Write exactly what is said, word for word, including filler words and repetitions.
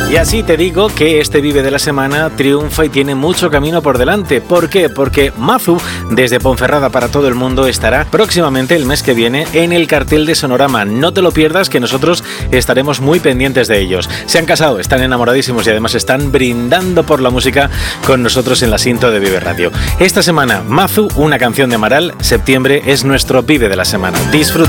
Y así te digo que este Vive de la Semana triunfa y tiene mucho camino por delante. ¿Por qué? Porque Mazu, desde Ponferrada para todo el mundo, estará próximamente el mes que viene en el cartel de Sonorama. No te lo pierdas, que nosotros estaremos muy pendientes de ellos. Se han casado, están enamoradísimos y además están brindando por la música con nosotros en la Sinto de Vive Radio. Esta semana, Mazu, una canción de Amaral. Septiembre es nuestro Vive de la Semana. Disfruta.